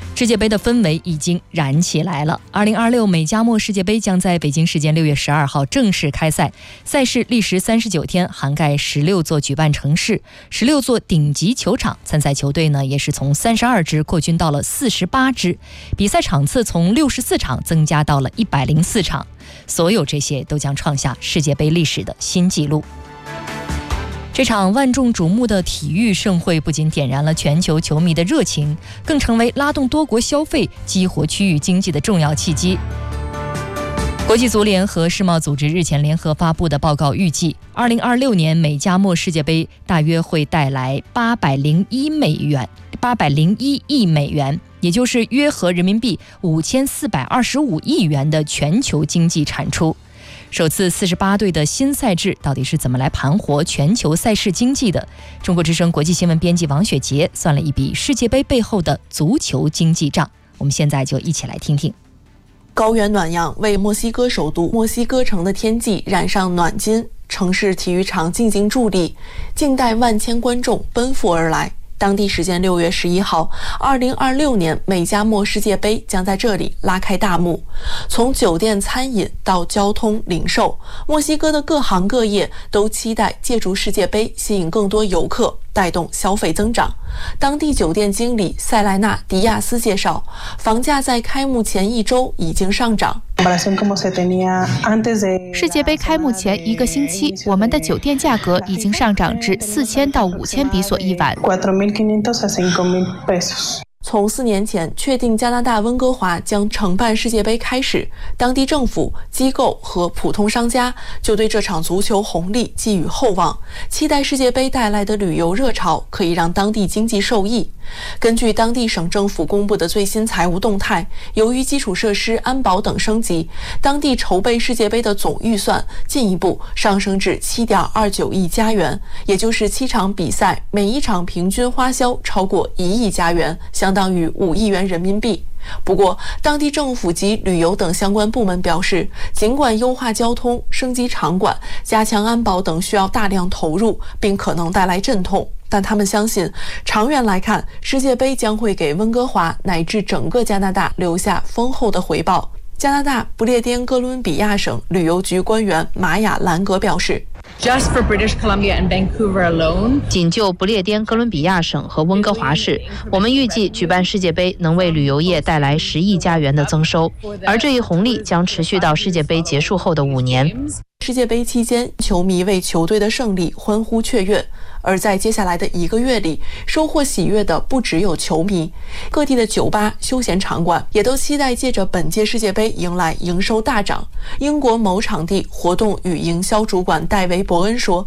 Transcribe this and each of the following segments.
世界杯的氛围已经燃起来了。2026美加墨世界杯将在北京时间6月12号正式开赛，赛事历时39天，涵盖16座举办城市、16座顶级球场。参赛球队呢，也是从32支扩军到了48支，比赛场次从64场增加到了104场。所有这些都将创下世界杯历史的新纪录。这场万众瞩目的体育盛会不仅点燃了全球球迷的热情，更成为拉动多国消费、激活区域经济的重要契机。国际足联和世贸组织日前联合发布的报告预计，2026年美加墨世界杯大约会带来801亿美元，也就是约合人民币5425亿元的全球经济产出。首次48队的新赛制到底是怎么来盘活全球赛事经济的？中国之声国际新闻编辑王雪杰算了一笔世界杯背后的足球经济账，我们现在就一起来听听。 高原暖阳为墨西哥首都墨西哥城的天际染上暖金，城市体育场静静伫立，静待万千观众奔赴而来。当地时间6月11号，2026年美加墨世界杯将在这里拉开大幕。从酒店、餐饮到交通、零售，墨西哥的各行各业都期待借助世界杯吸引更多游客，带动消费增长。当地酒店经理塞莱纳·迪亚斯介绍，房价在开幕前1周已经上涨。 世界杯开幕前1个星期，我们的酒店价格已经上涨至4000到5000比索一晚。 从4年前确定加拿大温哥华将承办世界杯开始，当地政府、机构和普通商家就对这场足球红利寄予厚望，期待世界杯带来的旅游热潮可以让当地经济受益。根据当地省政府公布的最新财务动态，由于基础设施、安保等升级，当地筹备世界杯的总预算进一步上升至7.29亿加元，也就是7场比赛每一场平均花销超过1亿加元，相当于5亿元人民币。不过，当地政府及旅游等相关部门表示，尽管优化交通、升级场馆、加强安保等需要大量投入，并可能带来阵痛，但他们相信，长远来看，世界杯将会给温哥华乃至整个加拿大留下丰厚的回报。加拿大不列颠哥伦比亚省旅游局官员玛雅·兰格表示， 仅就不列颠哥伦比亚省和温哥华市，我们预计举办世界杯能为旅游业带来10亿加元的增收，而这一红利将持续到世界杯结束后的5年。 世界杯期间，球迷为球队的胜利欢呼雀跃，而在接下来的1个月里，收获喜悦的不只有球迷，各地的酒吧、休闲场馆也都期待借着本届世界杯迎来营收大涨。英国某场地活动与营销主管戴维·伯恩说，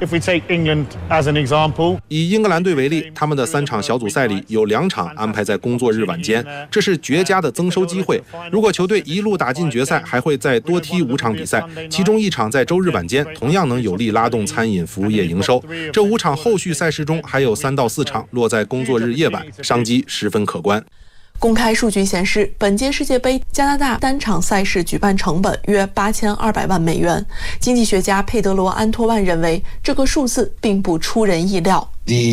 以英格兰队为例，他们的3场小组赛里有2场安排在工作日晚间，这是绝佳的增收机会。如果球队一路打进决赛，还会再多踢5场比赛，其中1场在周日晚间，同样能有力拉动餐饮服务业营收。这5场后续赛事中还有3到4场落在工作日夜晚，商机十分可观。 公开数据显示，本届世界杯加拿大单场赛事举办成本约8200万美元。经济学家佩德罗·安托万认为，这个数字并不出人意料。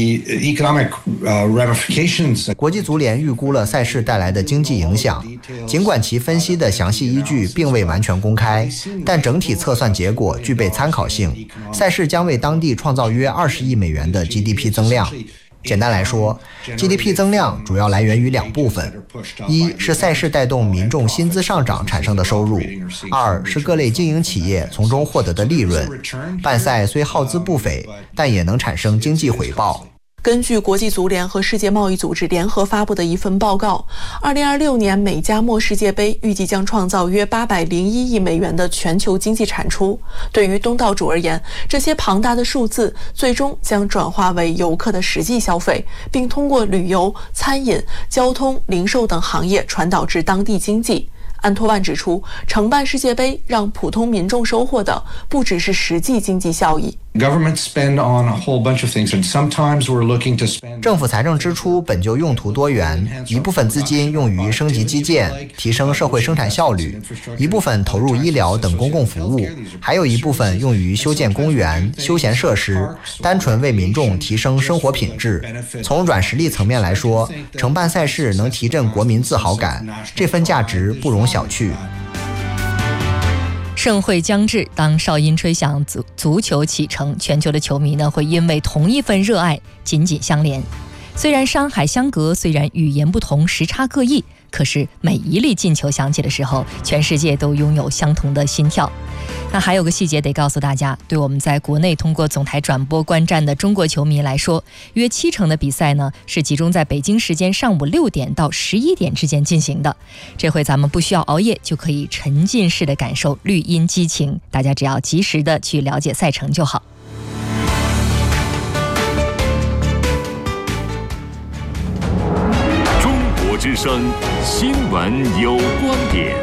国际足联预估了赛事带来的经济影响，尽管其分析的详细依据并未完全公开，但整体测算结果具备参考性。赛事将为当地创造约20亿美元的 GDP 增量。简单来说， GDP 增量主要来源于2部分，一是赛事带动民众薪资上涨产生的收入，2是各类经营企业从中获得的利润。办赛虽耗资不菲，但也能产生经济回报。 根据国际足联和世界贸易组织联合发布的一份报告，2026年美加墨世界杯预计将创造约801亿美元的全球经济产出。对于东道主而言，这些庞大的数字最终将转化为游客的实际消费，并通过旅游、餐饮、交通、零售等行业传导至当地经济。安托万指出，承办世界杯让普通民众收获的不只是实际经济效益， 政府财政支出本就用途多元，一部分资金用于升级基建，提升社会生产效率，一部分投入医疗等公共服务，还有一部分用于修建公园、休闲设施，单纯为民众提升生活品质。从软实力层面来说，承办赛事能提振国民自豪感，这份价值不容小觑。 盛会将至，当哨音吹响，足球启程，全球的球迷呢会因为同一份热爱紧紧相连。虽然山海相隔，虽然语言不同，时差各异，可是每一粒进球响起的时候，全世界都拥有相同的心跳。那还有个细节得告诉大家，对我们在国内通过总台转播观战的中国球迷来说，约70%的比赛呢是集中在北京时间上午6点到11点之间进行的。这回咱们不需要熬夜，就可以沉浸式的感受绿茵激情，大家只要及时的去了解赛程就好。 中国之声新闻有观点。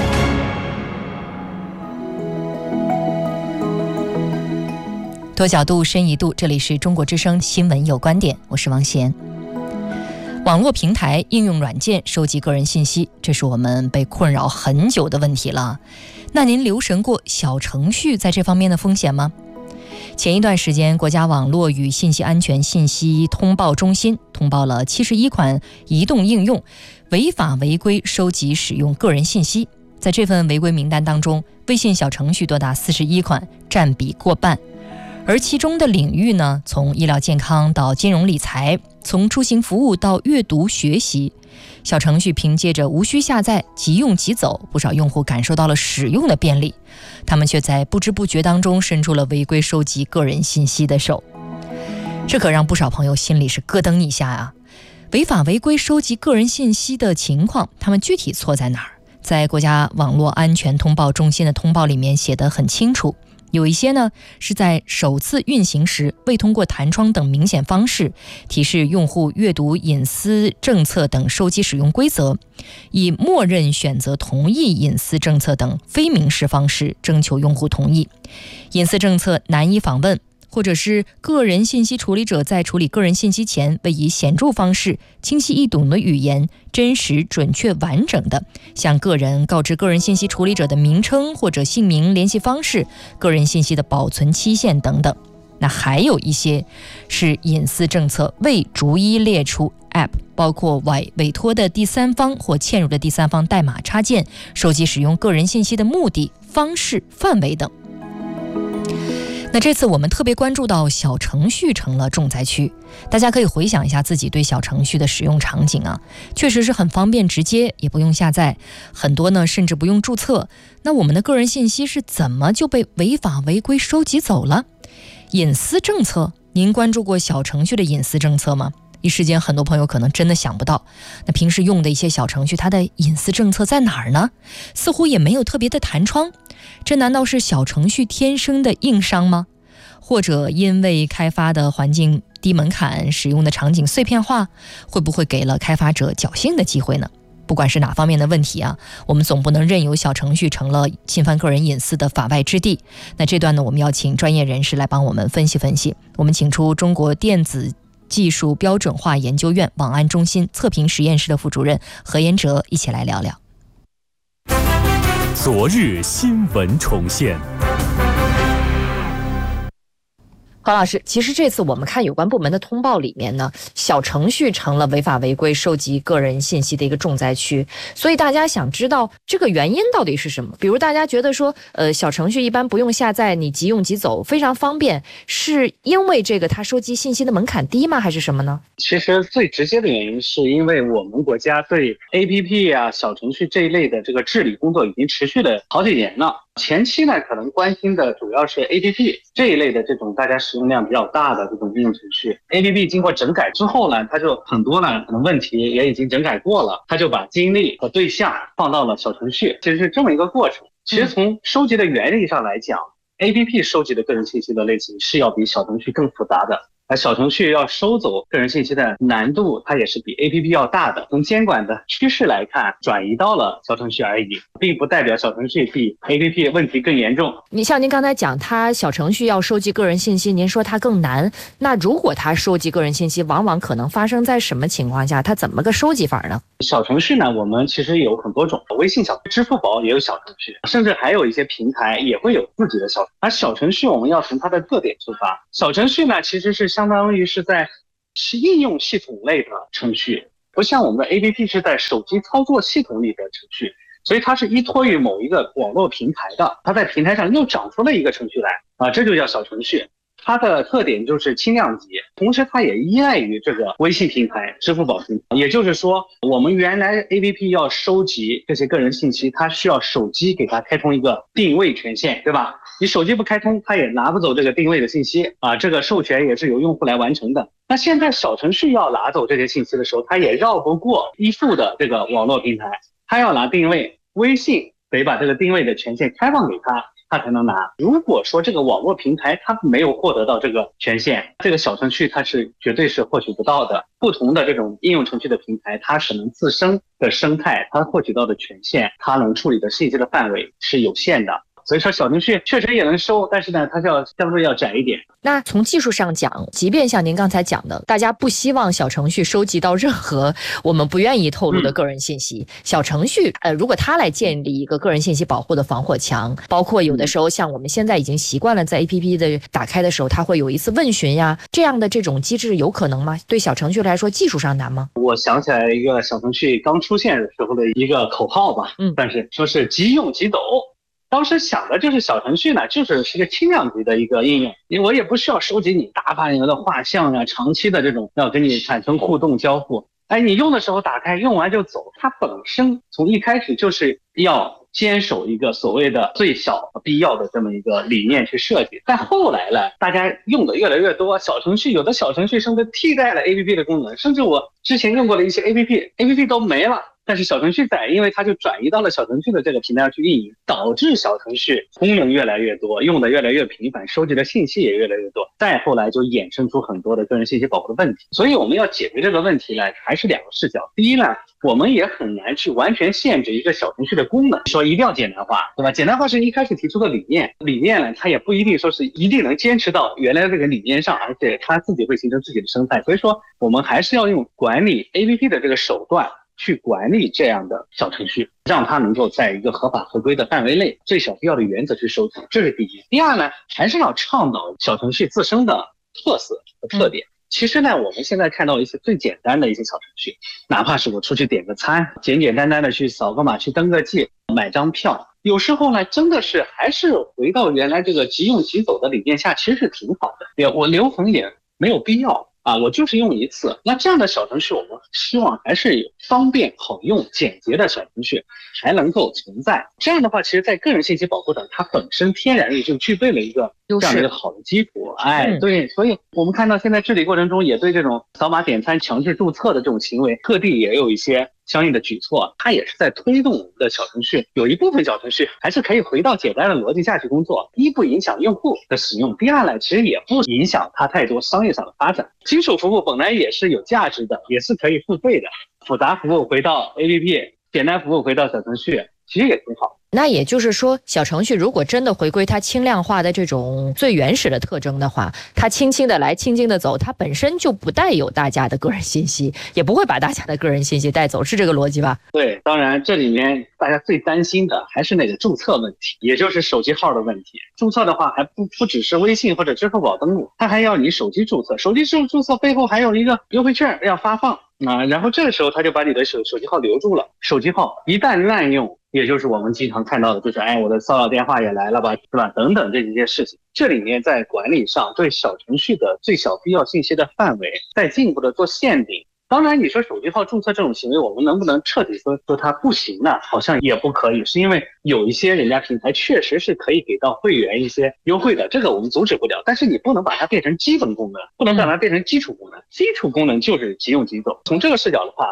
多角度，深一度，这里是中国之声新闻有观点，我是王贤。网络平台、应用软件收集个人信息，这是我们被困扰很久的问题了。那您留神过小程序在这方面的风险吗？前一段时间，国家网络与信息安全信息通报中心通报了71款移动应用违法违规收集使用个人信息。在这份违规名单当中，微信小程序多达41款，占比过半。而其中的领域呢，从医疗健康到金融理财，从出行服务到阅读学习，小程序凭借着无需下载、即用即走，不少用户感受到了使用的便利，他们却在不知不觉当中伸出了违规收集个人信息的手。这可让不少朋友心里是咯噔一下啊！违法违规收集个人信息的情况，他们具体错在哪儿？在国家网络安全通报中心的通报里面写得很清楚。有一些呢是在首次运行时未通过弹窗等明显方式提示用户阅读隐私政策等收集使用规则，以默认选择同意隐私政策等非明示方式征求用户同意，隐私政策难以访问，或者是个人信息处理者在处理个人信息前未以显著方式、清晰易懂的语言、真实、准确、完整的向个人告知个人信息处理者的名称或者姓名、联系方式、个人信息的保存期限等等。那还有一些是隐私政策未逐一列出 App， 包括委托的第三方或嵌入的第三方代码插件收集使用个人信息的目的、方式、范围等。那这次我们特别关注到小程序成了重灾区，大家可以回想一下自己对小程序的使用场景啊，确实是很方便直接，也不用下载，很多呢甚至不用注册。那我们的个人信息是怎么就被违法违规收集走了？隐私政策，您关注过小程序的隐私政策吗？一时间很多朋友可能真的想不到，那平时用的一些小程序，它的隐私政策在哪儿呢？似乎也没有特别的弹窗，这难道是小程序天生的硬伤吗？或者因为开发的环境低门槛，使用的场景碎片化，会不会给了开发者侥幸的机会呢？不管是哪方面的问题啊，我们总不能任由小程序成了侵犯个人隐私的法外之地。那这段呢，我们要请专业人士来帮我们分析分析。我们请出中国电子技术标准化研究院网安中心测评实验室的副主任何延哲，一起来聊聊。 昨日新闻重现。 何老师，其实这次我们看有关部门的通报里面呢，小程序成了违法违规收集个人信息的一个重灾区，所以大家想知道这个原因到底是什么？比如大家觉得说，小程序一般不用下载，你即用即走，非常方便，是因为这个它收集信息的门槛低吗？还是什么呢？ 其实最直接的原因是因为我们国家对 APP 啊、小程序这一类的这个治理工作已经持续了好几年了。前期呢，可能关心的主要是 APP 这一类的这种大家使用量比较大的这种应用程序。APP 经过整改之后呢，它就很多呢可能问题也已经整改过了，它就把精力和对象放到了小程序，其实是这么一个过程。其实从收集的原理上来讲，APP 收集的个人信息的类型是要比小程序更复杂的。 小程序要收走个人信息的难度，它也是比 APP 要大的。从监管的趋势来看，转移到了小程序而已，并不代表小程序比 APP 问题更严重。 你像您刚才讲，它小程序要收集个人信息，您说它更难。那如果它收集个人信息，往往可能发生在什么情况下？它怎么个收集法呢？ 小程序呢，我们其实有很多种，微信小程序、支付宝也有小程序，甚至还有一些平台也会有自己的小程序。而小程序我们要从它的特点出发，小程序呢其实是相当于是应用系统类的程序，不像我们的 APP 是在手机操作系统里的程序，所以它是依托于某一个网络平台的，它在平台上又长出了一个程序来这就叫小程序。它的特点就是轻量级，同时它也依赖于这个微信平台、支付宝平台。也就是说，我们原来 APP 要收集这些个人信息，它需要手机给它开通一个定位权限，对吧？你手机不开通，它也拿不走这个定位的信息这个授权也是由用户来完成的。那现在小程序要拿走这些信息的时候，它也绕不过依附的这个网络平台，它要拿定位，微信得把这个定位的权限开放给它才能拿。如果说这个网络平台它没有获得到这个权限，这个小程序它是绝对是获取不到的。不同的这种应用程序的平台，它可能自身的生态，它获取到的权限，它能处理的信息的范围是有限的。所以说小程序确实也能收，但是呢，它相对要窄一点。 那从技术上讲，即便像您刚才讲的，大家不希望小程序收集到任何我们不愿意透露的个人信息，小程序如果它来建立一个个人信息保护的防火墙，包括有的时候像我们现在已经习惯了在 APP 的打开的时候，它会有一次问询呀，这样的这种机制有可能吗？对小程序来说技术上难吗？ 我想起来一个小程序刚出现的时候的一个口号吧，但是说是即用即走。当时想的就是小程序呢，是个轻量级的一个应用，我也不需要收集你大范围的画像长期的这种要跟你产生互动交互。你用的时候打开，用完就走。它本身从一开始就是要坚守一个所谓的最小必要的这么一个理念去设计。但后来呢，大家用的越来越多，小程序有的小程序甚至替代了 APP 的功能，甚至我之前用过的一些 APP 都没了。但是小程序在，因为它就转移到了小程序的这个平台上去运营，导致小程序功能越来越多，用的越来越频繁，收集的信息也越来越多。再后来就衍生出很多的个人信息保护的问题。所以我们要解决这个问题呢，还是两个视角。第一呢，我们也很难去完全限制一个小程序的功能，说一定要简单化，对吧？简单化是一开始提出的理念呢，它也不一定说是一定能坚持到原来的这个理念上，而且它自己会形成自己的生态。所以说我们还是要用管理 APP 的这个手段去管理这样的小程序，让它能够在一个合法合规的范围内，最小必要的原则去收集，这是第一。第二呢，还是要倡导小程序自身的特色和特点。其实呢，我们现在看到一些最简单的一些小程序，哪怕是我出去点个餐，简简单单的去扫个码，去登个记，买张票，有时候呢，真的是还是回到原来这个即用即走的理念下，其实是挺好的。我留痕也没有必要。我就是用一次。那这样的小程序，我们希望还是有方便、好用、简洁的小程序还能够存在。这样的话，其实在个人信息保护上，它本身天然也就具备了一个这样的一个好的基础。对，所以我们看到现在治理过程中，也对这种扫码点餐强制注册的这种行为，各地也有一些相应的举措，它也是在推动我们的小程序。有一部分小程序还是可以回到简单的逻辑下去工作，一不影响用户的使用，第二呢，其实也不影响它太多商业上的发展。基础服务本来也是有价值的，也是可以付费的，复杂服务回到 APP， 简单服务回到小程序，其实也挺好。 那也就是说，小程序如果真的回归它轻量化的这种最原始的特征的话，它轻轻的来，轻轻的走，它本身就不带有大家的个人信息，也不会把大家的个人信息带走，是这个逻辑吧？ 对，当然这里面大家最担心的还是那个注册问题，也就是手机号的问题。注册的话还不只是微信或者支付宝登录，它还要你手机注册，手机注册背后还有一个优惠券要发放然后这个时候他就把你的手机号留住了。手机号一旦滥用，也就是我们经常看到的，就是我的骚扰电话也来了吧，是吧？等等这些事情，这里面在管理上对小程序的最小必要信息的范围再进一步的做限定。当然你说手机号注册这种行为，我们能不能彻底说它不行呢？好像也不可以，是因为有一些人家平台确实是可以给到会员一些优惠的，这个我们阻止不了，但是你不能把它变成基本功能，不能把它变成基础功能。基础功能就是即用即走。从这个视角的话，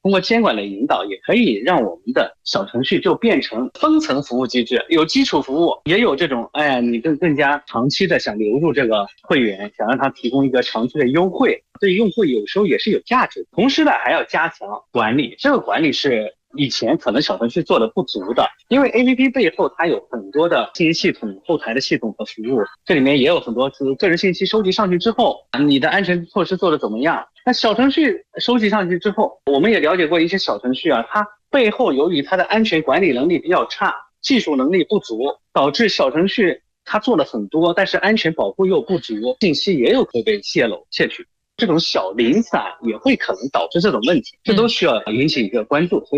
通过监管的引导，也可以让我们的小程序就变成分层服务机制，有基础服务，也有这种你更加长期的想留住这个会员，想让他提供一个长期的优惠，对用户有时候也是有价值。同时呢，还要加强管理，这个管理是以前可能小程序做的不足的，因为 APP 背后它有很多的信息系统、后台的系统和服务，这里面也有很多是个人信息收集上去之后，你的安全措施做得怎么样？那小程序收集上去之后，我们也了解过一些小程序它背后由于它的安全管理能力比较差，技术能力不足，导致小程序它做了很多，但是安全保护又不足，信息也有可被泄露窃取。这种小零散也会可能导致这种问题，这都需要引起一个关注。